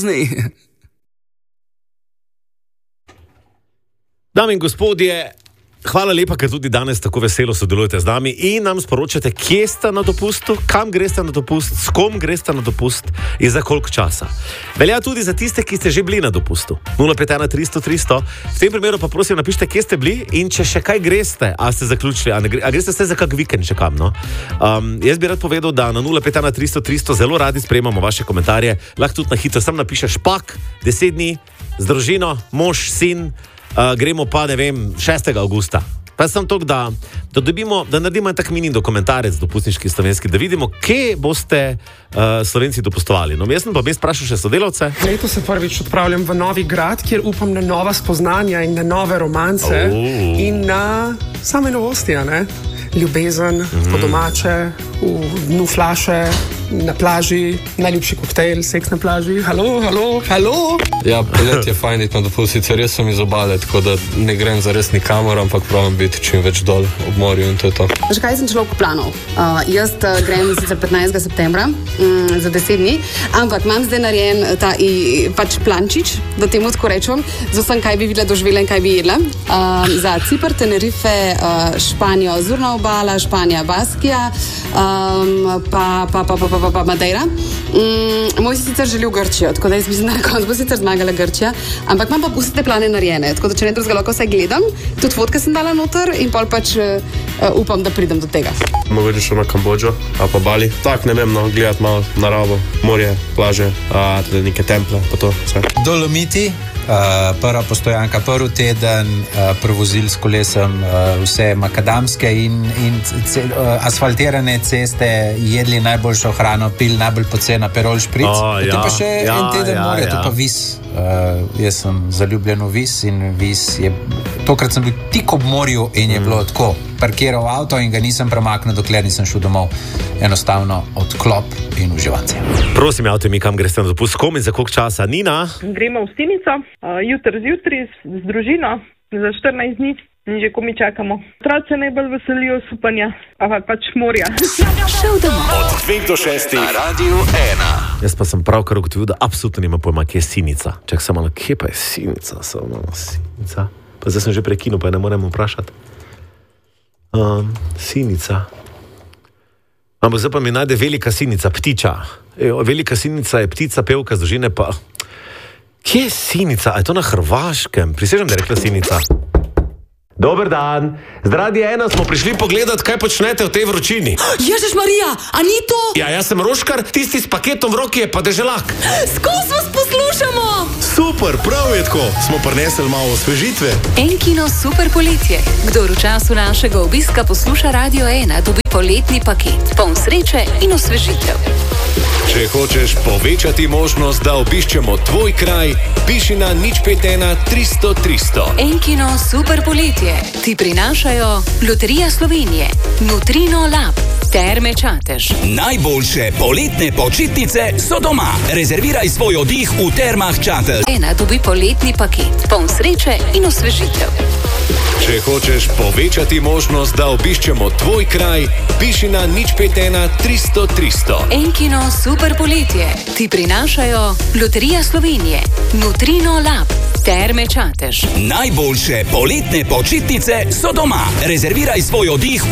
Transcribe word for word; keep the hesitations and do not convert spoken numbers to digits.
pozni. Dame in gospodje, hvala lepa, ker tudi danes tako veselo sodelujete z nami in nam sporočate, kje ste na dopustu, kam greste na dopust, s kom greste na dopust in za koliko časa. Velja tudi za tiste, ki ste že bili na dopustu. nula pet ena tristo tristo. V tem primeru pa prosim napišite, kje ste bili in če še kaj greste, a ste zaključili, a, ne, a greste ste za kak vikend še kam, no? Um, jaz bi rad povedal, da na nula pet ena tristo tristo zelo radi sprejemamo vaše komentarje. Lahko tudi na hitro sam napišeš špak, deset dni, z družino, mož, sin. Uh, gremo pa, ne vem, šestega avgusta. Pa sem to, da, da dobimo, da naredimo en tak mini dokumentarec dopustniški slovenski, da vidimo, kje boste uh, Slovenci dopustovali. No, jaz sem pa bi sprašal še sodelavce. Letos se prvič odpravljam v Novi Grad, kjer upam na nova spoznanja in na nove romance oh. in na same novosti, ne? Ljubezen, mm-hmm. po domače, v dnu flaše, na plaži, najljubši koktejl, seks na plaži. Halo, halo, halo! Ja, polet je fajn iti na dopust, sicer res sem iz obale, tako da ne grem za res nikamor, ampak pravim biti čim več dol ob morju in to je to. Že kaj sem človek planov? Uh, jaz uh, grem sicer petnajstega septembra um, za deset dni, ampak imam zdaj narejen ta i, pač plančič, da temu tako rečem, z vsem, kaj bi videla, doživela in kaj bi jedla. Uh, za Cipr, Tenerife, uh, Španijo, Azurna obala, Španija, Baskija, um, pa, pa, pa, pa, pa, pa, pa Madeira. Um, moj si sicer želi v Grčijo, tako da jaz mislim, da na koncu bo sicer zmagala Grčija, ampak imam pa vse te plane narejene, tako da če ne drugega lahko vse gledam, tudi fotke sem dala noter in pol pač uh, upam, da pridem do tega. Mogoče šel na Kambodžo, a pa Bali. Tak, ne vem, no, gledati malo naravo, morje, plaže, a tudi neke temple, pa to vse. Dolomiti. Uh, prva postojanka, prvi teden uh, prevozili s kolesem uh, vse makadamske in, in ce, uh, asfaltirane ceste, jedli najboljšo hrano, pili najbolj pocena Perol špric. Oh, ja, pa še ja, en teden ja, morja, ja. To pa Vis. Uh, jaz sem zaljubljen v Vis in Vis je... Tokrat sem bil tik ob morju in je mm. bilo tako. Parkiral avto in ga nisem premaknil, dokler nisem šel domov. Enostavno odklop in uživanje. Prosim, javte mi, kam greste na dopust, s kom in za koliko časa. Nina? Gremo v Stinico, uh, jutri zjutri z, z družino, za štirinajst dni in že ko mi čakamo. Otroci najbolj veselijo supanja, a pač morja. Šel domov. Od dveh do šestih na Radiu ena. Jaz pa sem pravkar ugotovil, da absolutno nima pojma, kje je Sinica. Čak sem malo, kje pa je Sinica? Samo Sinica. Pa zdaj sem že prekinil, pa ne morem vprašati. Um, sinica. Ampak zdaj pa mi najde velika sinica, ptiča. Ejo, velika sinica je ptica, pevka z družine, pa... Kje je sinica? A je to na Hrvaškem? Prisežem, da je rekla sinica. Dober dan. Z Radia ena smo prišli pogledat, kaj počnete v tej vročini. Ježiš Marija, a ni to? Ja, jaz sem Roškar, tisti s paketom v roki je pa Deželak. Skos vas poslušamo! Super, prav je tako. Smo prinesli malo osvežitve. Enkino super poletje. Kdor v času našega obiska posluša Radio ena, dobi poletni paket. Poln sreče in osvežitev. Če hočeš povečati možnost, da obiščemo tvoj kraj, piši na nič pet ena tristo tristo. Enkino super poletje ti prinašajo Loterija Slovenije, Nutrino Lab, Terme Čatež. Najboljše poletne počitnice so doma. Rezerviraj svoj oddih v Termah Čatež. Ena dobi poletni paket, poln sreče in osvežitev. Če hočeš povečati možnost, da obiščemo tvoj kraj, piši na nič pet ena tristo tristo. Enkino super poletje ti prinašajo Loterija Slovenije, Nutrino Lab, Terme Čatež. Najboljše poletne počitnice so doma. Rezerviraj svoj oddih